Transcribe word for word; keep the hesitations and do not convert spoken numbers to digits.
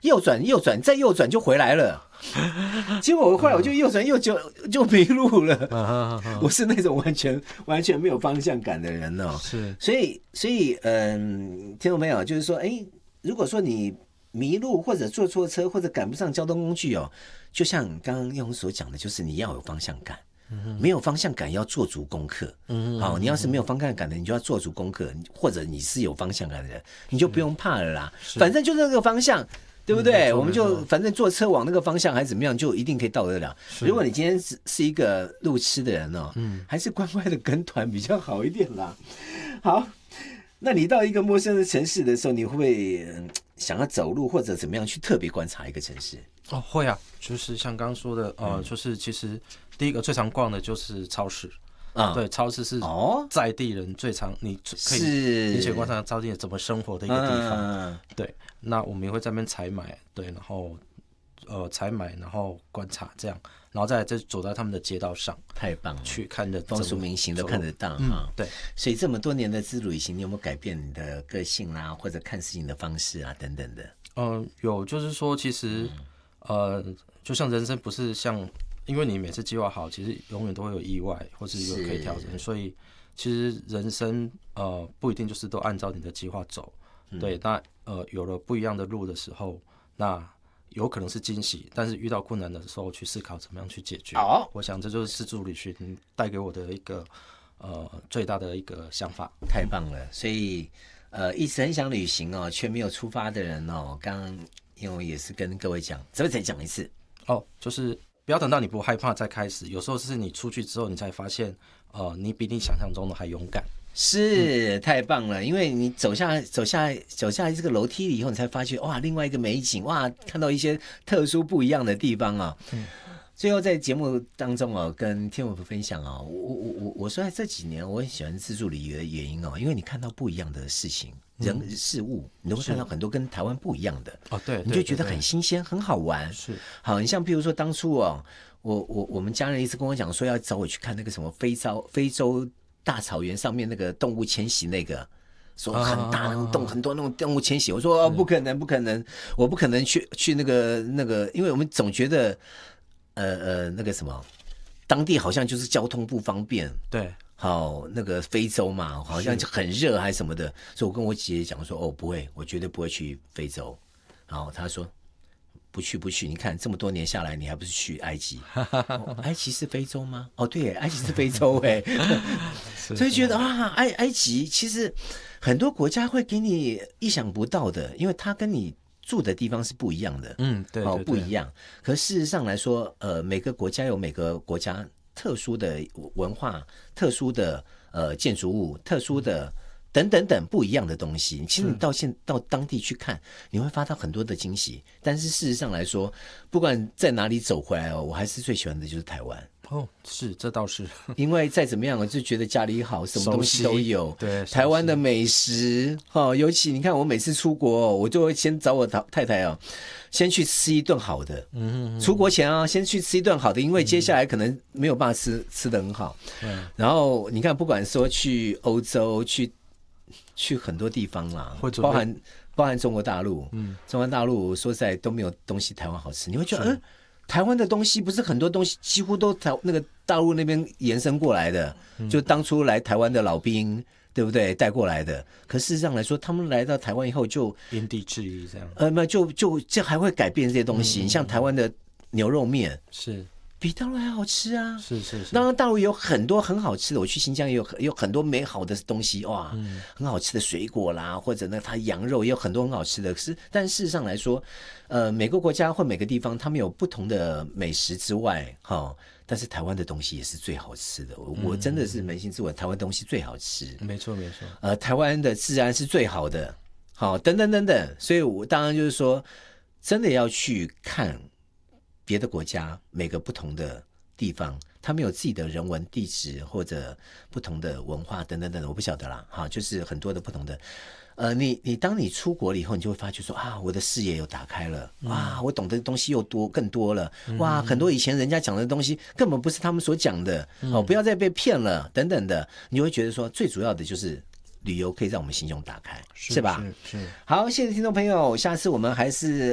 右转右转再右转就回来了。结果我后来我就右转右就就迷路了。我是那种完全完全没有方向感的人哦。 是， 所以所以嗯，听众朋友就是说，哎，如果说你迷路或者坐错车或者赶不上交通工具哦，就像刚刚用所讲的，就是你要有方向感。没有方向感要做足功课。嗯，好，你要是没有方向感的，你就要做足功课，或者你是有方向感的人，你就不用怕了啦。反正就是那个方向，对不对？嗯、我们就反正坐车往那个方向还是怎么样，就一定可以到得了。如果你今天是是一个路痴的人哦，嗯，还是乖乖的跟团比较好一点啦。好，那你到一个陌生的城市的时候，你会不会、嗯、想要走路或者怎么样去特别观察一个城市？ 哦，会啊，就是像刚刚说的，呃，嗯、就是其实第一个最常逛的就是超市。啊、嗯，对，超市是在地人最常你可以明显观察到地人怎么生活的一个地方。嗯、对，那我们也会在那边采买，对，然后呃采买，然后观察这样，然后再来再走在他们的街道上， 太棒了， 去看的风俗民情都看得到哈、 嗯。对， 所以这么多年的自助旅行，你有没有改变你的个性啦，或者看事情的方式啊等等的？ 嗯、呃，有，就是说其实。嗯呃，就像人生不是像，因为你每次计划好，其实永远都会有意外，或是有可以调整，所以其实人生呃不一定就是都按照你的计划走，嗯、对，那呃有了不一样的路的时候，那有可能是惊喜，但是遇到困难的时候去思考怎么样去解决。 哦， 我想这就是自助旅行带给我的一个呃最大的一个想法。 太棒了，所以呃一直很想旅行哦，却没有出发的人哦，刚刚。因为也是跟各位讲，这边再讲一次哦，就是不要等到你不害怕再开始，有时候是你出去之后，你才发现，呃，你比你想象中的还勇敢。 是、嗯、太棒了，因为你走下走下走下这个楼梯以后，你才发觉哇，另外一个美景，哇，看到一些特殊不一样的地方啊。嗯，最后在节目当中哦，跟听众分享哦，我我我我说在这几年我很喜欢自助旅游的原因哦，因为你看到不一样的事情。人事物，你都会看到很多跟台湾不一样的哦，对， 你就觉得很新鲜，很好玩。 是， 好，你像比如说当初哦，我我我们家人一直跟我讲说要找我去看那个什么非洲非洲大草原上面那个动物迁徙那个，说很大那种动、啊、很多那种动物迁徙，我说、哦、不可能不可能，我不可能去去那个那个，因为我们总觉得呃呃那个什么，当地好像就是交通不方便， 对。 好，那个非洲嘛，好像很热还是什么的，所以我跟我姐姐讲说，哦，不会，我绝对不会去非洲。然后她说，不去不去，你看这么多年下来，你还不是去埃及？哦、埃及是非洲吗？哦，对，埃及是非洲哎，所以觉得啊，埃埃及其实很多国家会给你意想不到的，因为它跟你住的地方是不一样的， 嗯，对, 对, 对， 哦，不一样。可事实上来说，呃，每个国家有每个国家特殊的文化、特殊的呃建筑物、特殊的等等等不一样的东西。其实你到现到当地去看，你会发到很多的惊喜。但是事实上来说，不管在哪里走回来哦，我还是最喜欢的就是台湾。 哦，是，这倒是， 因为再怎么样，我就觉得家里好，什么东西都有。 对， 台湾的美食，哦，尤其你看，我每次出国，我就会先找我太太哦，先去吃一顿好的。嗯，出国前啊，先去吃一顿好的，因为接下来可能没有办法吃吃得很好。嗯，然后你看，不管说去欧洲，去去很多地方啦，包含包含中国大陆，嗯，中国大陆说实在都没有东西台湾好吃，你会觉得，嗯。台湾的东西不是很多东西几乎都台那个大陆那边延伸过来的，就当初来台湾的老兵，对不对？带过来的。可事实上来说，他们来到台湾以后就因地制宜这样， 呃，那就就这还会改变这些东西。嗯、像台湾的牛肉面是比大陆还好吃啊， 是是是。 当然大陆有很多很好吃的，我去新疆也有有很多美好的东西哇、嗯，很好吃的水果啦，或者呢，它羊肉也有很多很好吃的。是，但事实上来说。呃，每个国家或每个地方，他们有不同的美食之外，哈、哦，但是台湾的东西也是最好吃的。我、嗯、我真的是扪心自问，台湾东西最好吃。 没错没错。 呃，台湾的治安是最好的，好、哦，等等等等。所以我当然就是说，真的要去看别的国家每个不同的地方，他们有自己的人文地质或者不同的文化等等等，我不晓得啦，哈，就是很多的不同的。呃，你你当你出国了以后，你就会发觉说啊，我的视野又打开了，哇，我懂得的东西又多更多了，哇，很多以前人家讲的东西根本不是他们所讲的，哦，不要再被骗了，等等的，你会觉得说，最主要的就是旅游可以让我们心胸打开， 是, 是吧？ 是是。 好，谢谢听众朋友，下次我们还是。